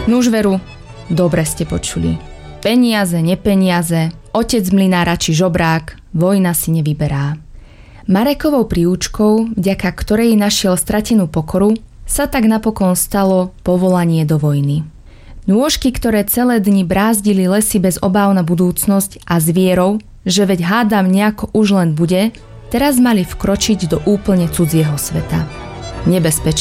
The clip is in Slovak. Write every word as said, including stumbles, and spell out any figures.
Nuž veru, dobre ste počuli. Peniaze, nepeniaze, otec mlynára či žobrák, vojna si nevyberá. Marekovou príučkou, vďaka ktorej našiel stratenú pokoru, sa tak napokon stalo povolanie do vojny. Nôžky, ktoré celé dni brázdili lesy bez obáv na budúcnosť a s vierou, že veď hádam nejako už len bude, teraz mali vkročiť do úplne cudzieho sveta. Nebezpečie